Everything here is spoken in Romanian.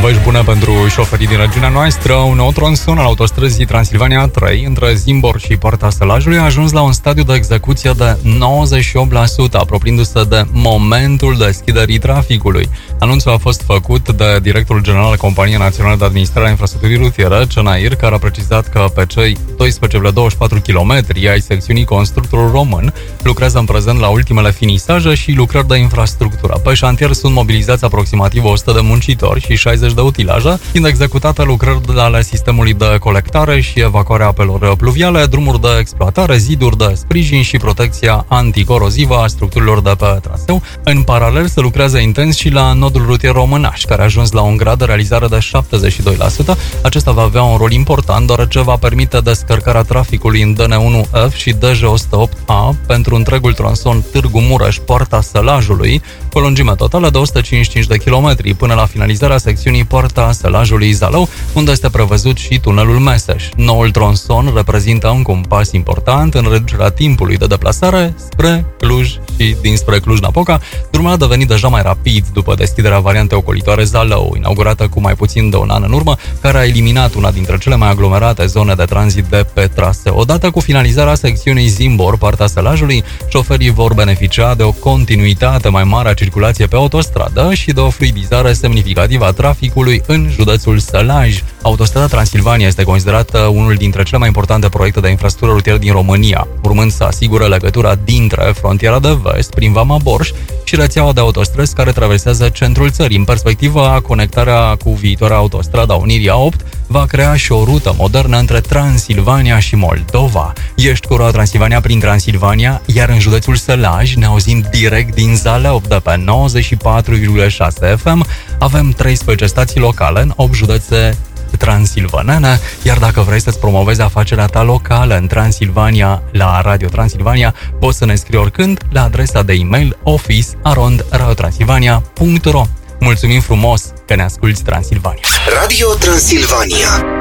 Vești bune pentru șoferii din regiunea noastră. Un nou tronson al autostrăzii Transilvania 3 între Zimbor și Poarta Sălajului a ajuns la un stadiu de execuție de 98%, apropiindu-se de momentul deschiderii traficului. Anunțul a fost făcut de directorul general al Companiei Naționale de Administrare a Infrastructurii Rutiere, CNAIR, care a precizat că pe cei 12,24 km ai secțiunii constructorul român lucrează în prezent la ultimele finisaje și lucrări de infrastructură. Pe șantier sunt mobilizați aproximativ 100 de muncitori și 60 de utilaje, fiind executate lucrări ale sistemului de colectare și evacuarea apelor pluviale, drumuri de exploatare, ziduri de sprijin și protecția anticorozivă a structurilor de pe traseu. În paralel se lucrează intens și la nodul rutier Românaș, care a ajuns la un grad de realizare de 72%. Acesta va avea un rol important, deoarece va permite descărcarea traficului în DN1F și DJ108A pentru întregul tronson Târgu Mureș-Poarta Sălajului, cu o lungime totală de 155 de km, până la finalizarea secțiunii Poarta Sălajului Zalău, unde este prevăzut și tunelul Meseș. Noul tronson reprezintă încă un pas important în reducerea timpului de deplasare spre Cluj și dinspre Cluj-Napoca. Drumul a devenit deja mai rapid după deschiderea variantei ocolitoare Zalău, inaugurată cu mai puțin de un an în urmă, care a eliminat una dintre cele mai aglomerate zone de tranzit de pe traseu. Odată cu finalizarea secțiunii Zimbor, Poarta Sălajului, șoferii vor beneficia de o continuitate mai mare a circulației pe autostradă și de o fluidizare semnificativă a traficului în județul Sălaj. Autostrada Transilvania este considerată unul dintre cele mai importante proiecte de infrastructură rutieră din România, urmând să asigure legătura dintre frontiera de vest, prin Vama Borș, și rețeaua de autostrăzi care traversează centrul țării. În perspectiva, conectarea cu viitoarea autostrada Unirii A8 va crea și o rută modernă între Transilvania și Moldova. Ești cu Roa Transilvania prin Transilvania, iar în județul Sălaj ne auzim direct din Zalău de pe 94,6 FM. Avem 13 stații locale în 8 județe transilvanene, iar dacă vrei să-ți promovezi afacerea ta locală în Transilvania la Radio Transilvania, poți să ne scrii oricând la adresa de e-mail office@radiotransilvania.ro. Mulțumim frumos că ne asculti, Transilvania! Radio Transilvania.